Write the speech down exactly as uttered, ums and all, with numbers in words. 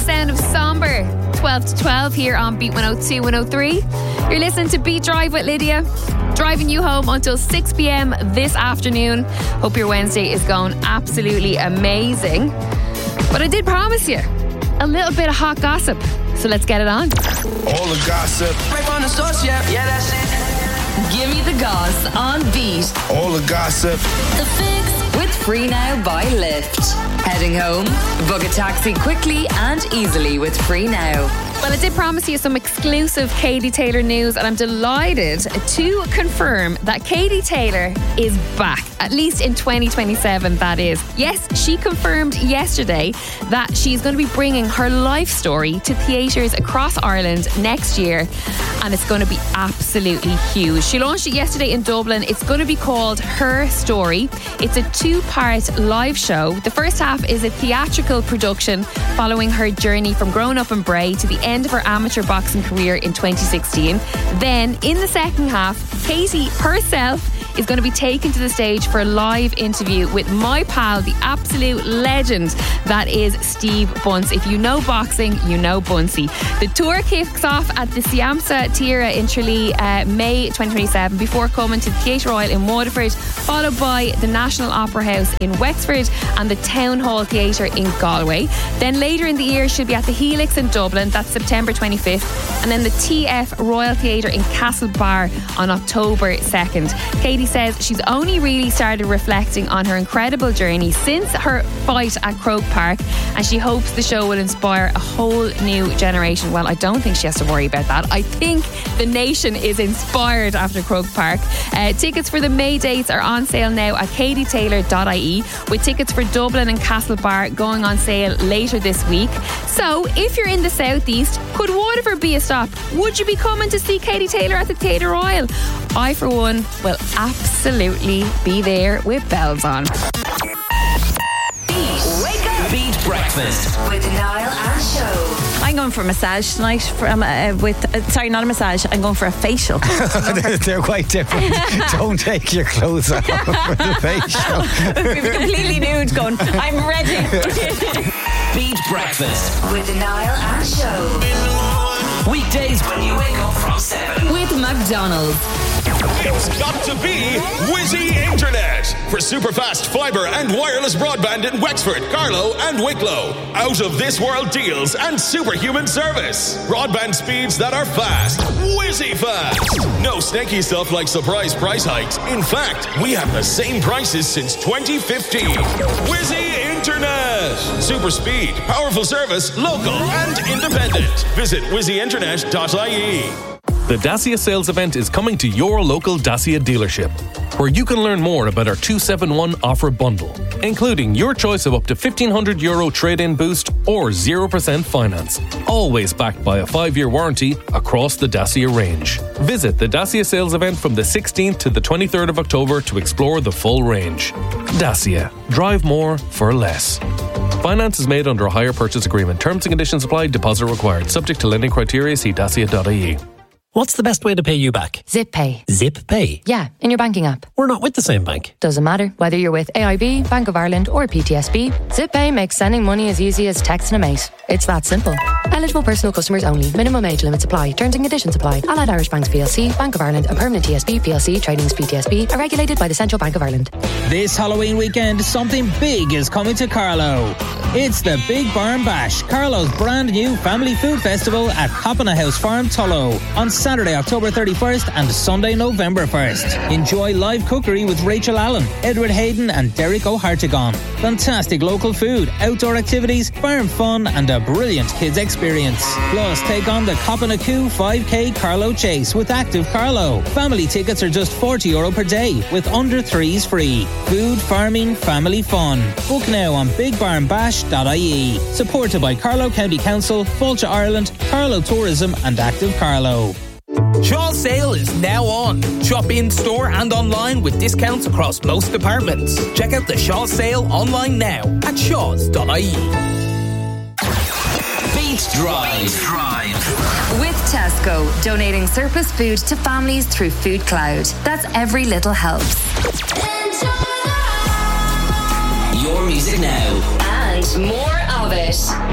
sound of Somber. twelve to twelve here on Beat one oh two, one oh three. You're listening to Beat Drive with Lydia. Driving you home until six p.m. this afternoon. Hope your Wednesday is going absolutely amazing. But I did promise you a little bit of hot gossip. So let's get it on. All the gossip. Right on the source, yeah, yeah, that's it. Give me the goss on Beat. All the gossip. The Fix with Free Now by Lyft. Heading home? Book a taxi quickly and easily with Free Now. Well, I did promise you some exclusive Katie Taylor news, and I'm delighted to confirm that Katie Taylor is back, at least in twenty twenty-seven, that is. Yes, she confirmed yesterday that she's going to be bringing her life story to theatres across Ireland next year, and it's going to be absolutely huge. She launched it yesterday in Dublin. It's going to be called Her Story. It's a two-part live show. The first half is a theatrical production following her journey from growing up in Bray to the end of her amateur boxing career in twenty sixteen. Then, in the second half, Katie herself is going to be taken to the stage for a live interview with my pal, the absolute legend that is Steve Bunce. If you know boxing, you know Buncey. The tour kicks off at the Siamsa Tira in Tralee, uh, May twenty twenty-seven, before coming to the Theatre Royal in Waterford, followed by the National Opera House in Wexford and the Town Hall Theatre in Galway. Then later in the year, she'll be at the Helix in Dublin. That's September twenty-fifth. And then the T F Royal Theatre in Castlebar on October second. Katie says she's only really started reflecting on her incredible journey since her fight at Croke Park, and she hopes the show will inspire a whole new generation. Well, I don't think she has to worry about that. I think the nation is inspired after Croke Park. Uh, tickets for the May dates are on sale now at katie taylor dot I E, with tickets for Dublin and Castlebar going on sale later this week. So if you're in the southeast, could Waterford be a stop? Would you be coming to see Katie Taylor at the Theatre Royal? I, for one, will absolutely be there with bells on. Beat. Wake up. Beat Breakfast with Niall and Show. I'm going for a massage tonight. From uh, with uh, sorry, not a massage. I'm going for a facial. they're, they're quite different. Don't take your clothes off for the facial. We're completely nude. Going. I'm ready. Beat Breakfast with Niall and Show. Weekdays when you wake up from seven with McDonald's. It's got to be Whizzy Internet for superfast fibre and wireless broadband in Wexford, Carlow and Wicklow. Out of this world deals and superhuman service. Broadband speeds that are fast. Whizzy fast. No snaky stuff like surprise price hikes. In fact, we have the same prices since twenty fifteen. Whizzy Internet. Super speed, powerful service, local and independent. Visit whizzy internet dot I E. The Dacia sales event is coming to your local Dacia dealership, where you can learn more about our two seven one offer bundle, including your choice of up to fifteen hundred euro trade-in boost or zero percent finance, always backed by a five-year warranty across the Dacia range. Visit the Dacia sales event from the sixteenth to the twenty-third of October to explore the full range. Dacia. Drive more for less. Finance is made under a hire purchase agreement. Terms and conditions apply. Deposit required. Subject to lending criteria. See dacia dot I E. What's the best way to pay you back? Zip Pay. Zip Pay? Yeah, in your banking app. We're not with the same bank. Doesn't matter. Whether you're with A I B, Bank of Ireland or P T S B, Zip Pay makes sending money as easy as texting a mate. It's that simple. Eligible personal customers only. Minimum age limits apply. Terms and conditions apply. Allied Irish Banks P L C, Bank of Ireland, a permanent T S B P L C, trading as P T S B, are regulated by the Central Bank of Ireland. This Halloween weekend, something big is coming to Carlow. It's the Big Barn Bash, Carlow's brand new family food festival at Coppina House Farm, Tullow, on Saturday, October thirty-first and Sunday, November first. Enjoy live cookery with Rachel Allen, Edward Hayden and Derek O'Hartigon. Fantastic local food, outdoor activities, farm fun and a brilliant kids experience. Plus, take on the Coppina Coo five K Carlow Chase with Active Carlow. Family tickets are just forty euro per day with under threes free. Food, farming, family fun. Book now on big barn bash dot I E. Supported by Carlow County Council, Fáilte Ireland, Carlow Tourism and Active Carlow. Shaw's sale is now on. Shop in store and online with discounts across most departments. Check out the Shaw's sale online now at shaws dot I E. Beat Drive. Drive. With Tesco, donating surplus food to families through Food Cloud. That's every little helps. Your music now. And more of it.